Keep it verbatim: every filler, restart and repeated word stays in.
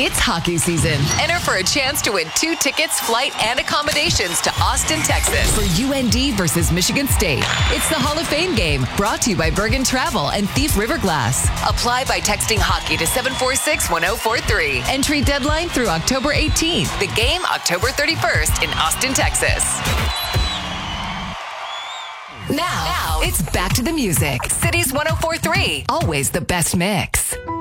It's hockey season. Enter for a chance to win two tickets, flight, and accommodations to Austin, Texas for U N D versus Michigan State. It's the Hall of Fame game, brought to you by Bergen Travel and Thief River Glass. Apply by texting hockey to seven four six, one zero four three. Entry deadline through October eighteenth. The game October thirty-first in Austin, Texas. Now, now, it's back to the music. Cities one oh four point three. Always the best mix.